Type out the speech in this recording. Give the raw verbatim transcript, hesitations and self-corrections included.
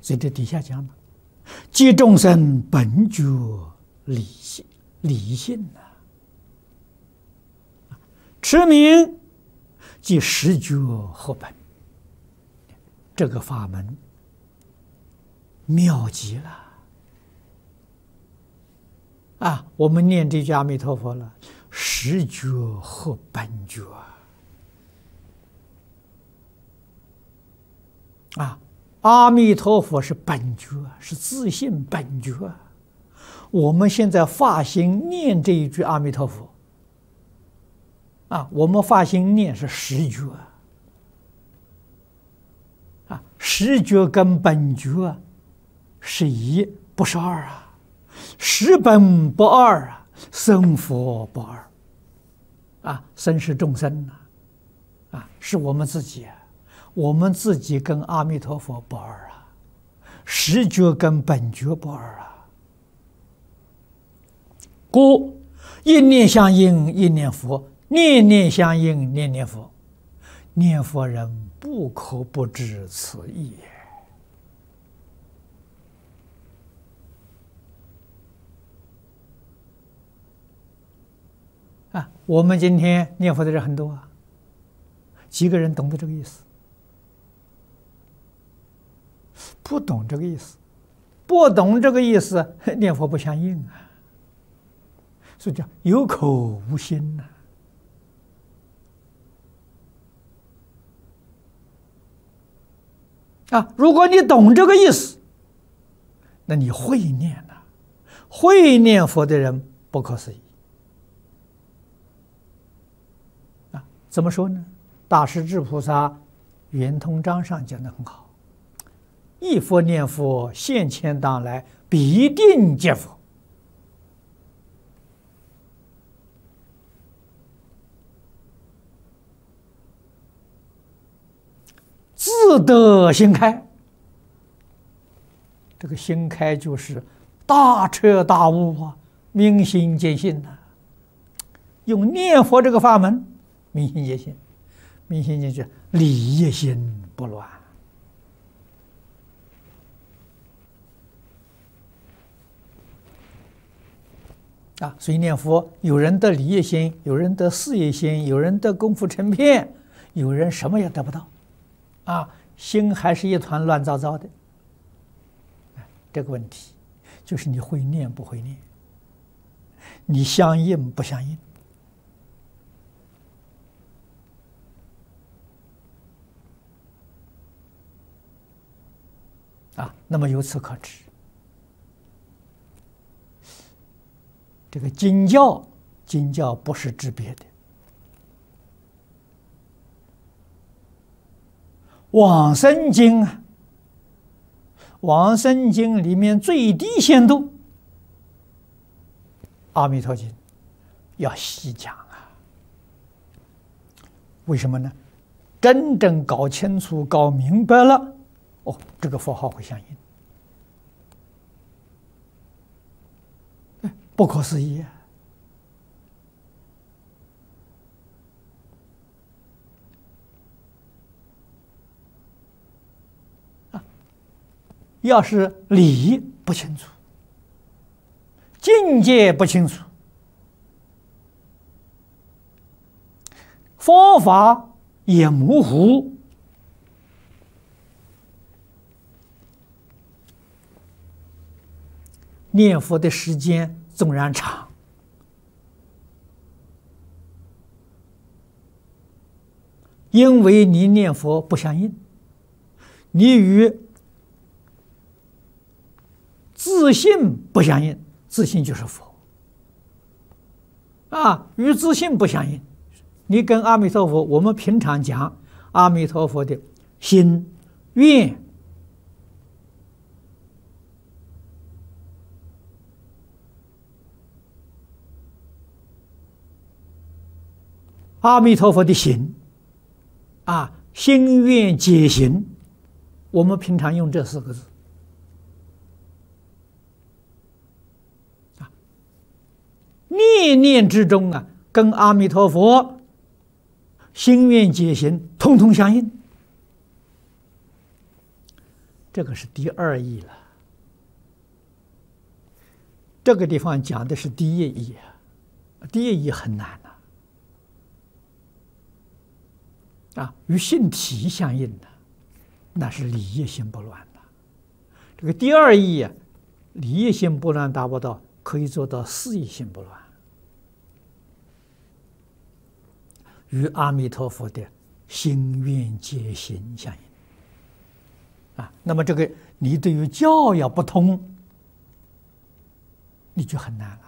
所以这底下讲了，即众生本觉理性，理性呐、啊，持名即实觉合本。这个法门妙极了啊！我们念这句阿弥陀佛了，实觉合本觉啊！阿弥陀佛是本觉，是自性本觉。我们现在发心念这一句阿弥陀佛啊，我们发心念是实觉啊，实觉跟本觉是一，不是二啊，实本不二啊，生佛不二啊，生是众生啊，啊，是我们自己啊。我们自己跟阿弥陀佛不二啊，实觉跟本觉不二啊。故一念相应，一念佛；念念相应，念念佛。念佛人不可不知此意也。啊，我们今天念佛的人很多啊，几个人懂得这个意思？不懂这个意思，不懂这个意思，念佛不相应啊，所以叫有口无心呐、啊。啊，如果你懂这个意思，那你会念了、啊，会念佛的人不可思议啊。怎么说呢？大势至菩萨圆通章上讲得很好。一佛念佛，现前当来，必定见佛。自得心开，这个心开就是大彻大悟啊，明心见性呐、啊。用念佛这个法门，明心见性，明心见性，理业心不乱。啊，所以念佛，有人得理业心，有人得事业心，有人得功夫成片，有人什么也得不到，啊，心还是一团乱糟糟的。这个问题就是你会念不会念，你相应不相应。啊，那么由此可知。这个经教，经教不是治别的。往生经啊，往生经里面最低限度，阿弥陀经要细讲啊。为什么呢？真正搞清楚、搞明白了，哦，这个佛号会相应。不可思议啊！要是理不清楚，境界不清楚，方法也模糊，念佛的时间纵然长，因为你念佛不相应，你与自信不相应，自信就是佛啊，与自信不相应。你跟阿弥陀佛，我们平常讲阿弥陀佛的心愿，阿弥陀佛的行啊，心愿解行，我们平常用这四个字啊，念念之中啊，跟阿弥陀佛心愿解行通通相应。 这个是第二义了。这个地方讲的是第一义啊，第一义很难呐、啊，啊，与性体相应的，那是理业心不乱的。这个第二义啊，理业心不乱达不到，可以做到事业心不乱，与阿弥陀佛的心愿结心相应。啊，那么这个你对于教要不通，你就很难了。